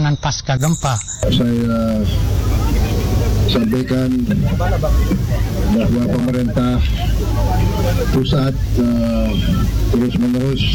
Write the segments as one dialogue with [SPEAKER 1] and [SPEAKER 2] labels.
[SPEAKER 1] penanganan pasca gempa.
[SPEAKER 2] Saya sampaikan bahwa pemerintah pusat terus-menerus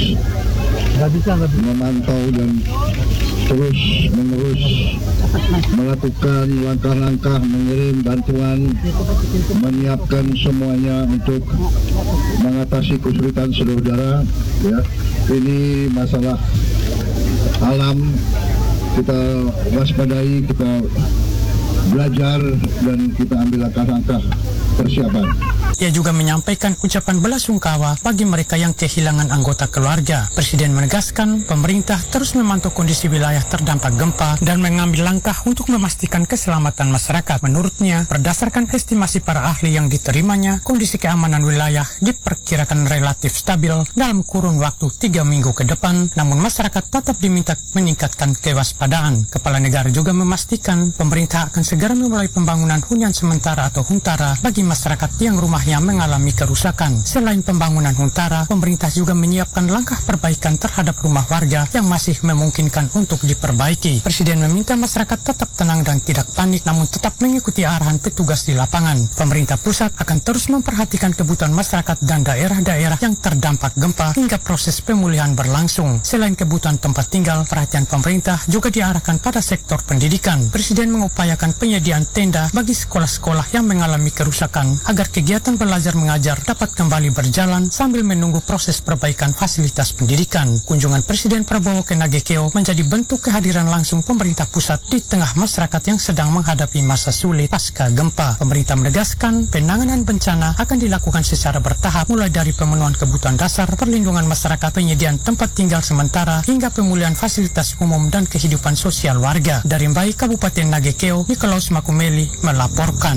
[SPEAKER 2] memantau dan terus-menerus melakukan langkah-langkah mengirim bantuan, menyiapkan semuanya untuk mengatasi kesulitan saudara. Ya, ini masalah alam, kita waspadai, kita belajar dan kita ambil langkah-langkah persiapan.
[SPEAKER 1] Ia juga menyampaikan ucapan belasungkawa bagi mereka yang kehilangan anggota keluarga. Presiden menegaskan pemerintah terus memantau kondisi wilayah terdampak gempa dan mengambil langkah untuk memastikan keselamatan masyarakat. Menurutnya, berdasarkan estimasi para ahli yang diterimanya, kondisi keamanan wilayah diperkirakan relatif stabil dalam kurun waktu 3 minggu ke depan, namun masyarakat tetap diminta meningkatkan kewaspadaan. Kepala negara juga memastikan pemerintah akan segera memulai pembangunan hunian sementara atau huntara bagi masyarakat yang rumahnya mengalami kerusakan. Selain pembangunan huntara, pemerintah juga menyiapkan langkah perbaikan terhadap rumah warga yang masih memungkinkan untuk diperbaiki. Presiden meminta masyarakat tetap tenang dan tidak panik, namun tetap mengikuti arahan petugas di lapangan. Pemerintah pusat akan terus memperhatikan kebutuhan masyarakat dan daerah-daerah yang terdampak gempa hingga proses pemulihan berlangsung. Selain kebutuhan tempat tinggal, perhatian pemerintah juga diarahkan pada sektor pendidikan. Presiden mengupayakan penyediaan tenda bagi sekolah-sekolah yang mengalami kerusakan agar kegiatan belajar mengajar dapat kembali berjalan sambil menunggu proses perbaikan fasilitas pendidikan. Kunjungan Presiden Prabowo ke Nagekeo menjadi bentuk kehadiran langsung pemerintah pusat di tengah masyarakat yang sedang menghadapi masa sulit pasca gempa. Pemerintah menegaskan penanganan bencana akan dilakukan secara bertahap, mulai dari pemenuhan kebutuhan dasar, perlindungan masyarakat, penyediaan tempat tinggal sementara, hingga pemulihan fasilitas umum dan kehidupan sosial warga. Dari Mbai, Kabupaten Nagekeo, Nikolaus Makumeli melaporkan.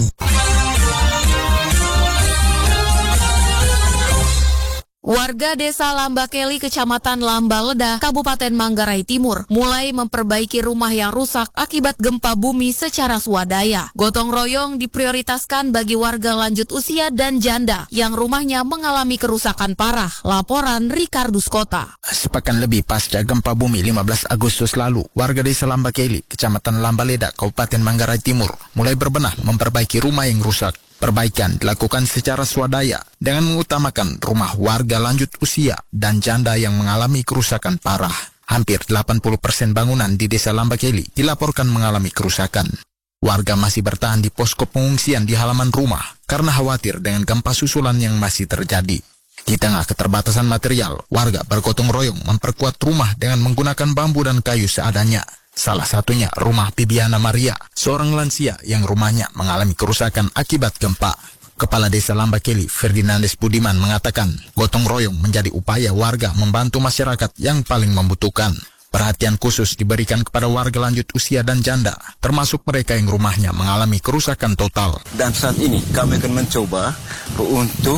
[SPEAKER 3] Warga Desa Lambakeli, Kecamatan Lambaleda, Kabupaten Manggarai Timur, mulai memperbaiki rumah yang rusak akibat gempa bumi secara swadaya. Gotong royong diprioritaskan bagi warga lanjut usia dan janda yang rumahnya mengalami kerusakan parah. Laporan Rikardus Kota.
[SPEAKER 4] Sepekan lebih pasca gempa bumi 15 Agustus lalu, warga Desa Lambakeli, Kecamatan Lambaleda, Kabupaten Manggarai Timur, mulai berbenah memperbaiki rumah yang rusak. Perbaikan dilakukan secara swadaya dengan mengutamakan rumah warga lanjut usia dan janda yang mengalami kerusakan parah. Hampir 80% bangunan di Desa Lambakeli dilaporkan mengalami kerusakan. Warga masih bertahan di posko pengungsian di halaman rumah karena khawatir dengan gempa susulan yang masih terjadi. Di tengah keterbatasan material, warga bergotong royong memperkuat rumah dengan menggunakan bambu dan kayu seadanya. Salah satunya rumah Bibiana Maria, seorang lansia yang rumahnya mengalami kerusakan akibat gempa. Kepala Desa Lambakeli, Ferdinandes Budiman, mengatakan gotong royong menjadi upaya warga membantu masyarakat yang paling membutuhkan. Perhatian khusus diberikan kepada warga lanjut usia dan janda, termasuk mereka yang rumahnya mengalami kerusakan total.
[SPEAKER 5] Dan saat ini kami akan mencoba untuk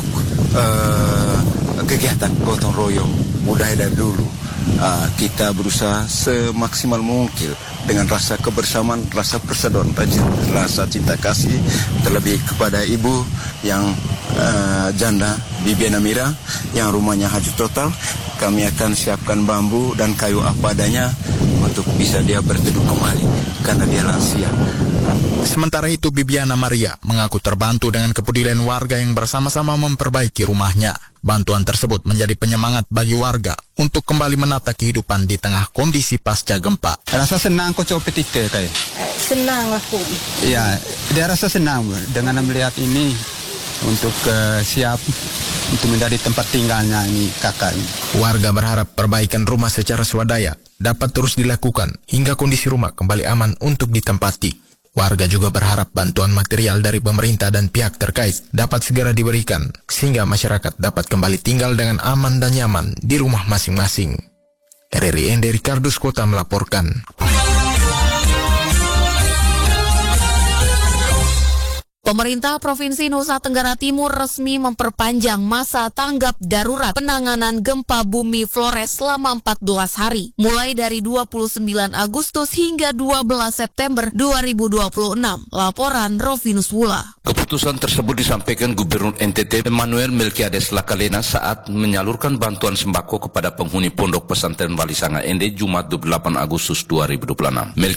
[SPEAKER 5] kegiatan gotong royong mulai dari dulu. Kita berusaha semaksimal mungkin dengan rasa kebersamaan, rasa persaudaraan, rasa cinta kasih, terlebih kepada ibu yang janda Bibiana Mira yang rumahnya hancur total. Kami akan siapkan bambu dan kayu apa adanya untuk bisa dia berteduh kembali karena dia lansia.
[SPEAKER 4] Sementara itu, Bibiana Maria mengaku terbantu dengan kepedulian warga yang bersama-sama memperbaiki rumahnya. Bantuan tersebut menjadi penyemangat bagi warga untuk kembali menata kehidupan di tengah kondisi pasca gempa.
[SPEAKER 6] Rasa senang kok Copetika kayak?
[SPEAKER 7] Senang aku.
[SPEAKER 6] Iya, dia rasa senang dengan melihat ini untuk siap untuk menjadi tempat tinggalnya ini kakak.
[SPEAKER 4] Warga berharap perbaikan rumah secara swadaya dapat terus dilakukan hingga kondisi rumah kembali aman untuk ditempati. Warga juga berharap bantuan material dari pemerintah dan pihak terkait dapat segera diberikan, sehingga masyarakat dapat kembali tinggal dengan aman dan nyaman di rumah masing-masing. RRI Ende Rikardus Kota melaporkan.
[SPEAKER 3] Pemerintah Provinsi Nusa Tenggara Timur resmi memperpanjang masa tanggap darurat penanganan gempa bumi Flores selama 14 hari, mulai dari 29 Agustus hingga 12 September 2026. Laporan Rovinus Wula.
[SPEAKER 8] Keputusan tersebut disampaikan Gubernur NTT Emmanuel Melkiades Lakalena saat menyalurkan bantuan sembako kepada penghuni Pondok Pesantren Wali Sanga Ende Jumat 28 Agustus 2026.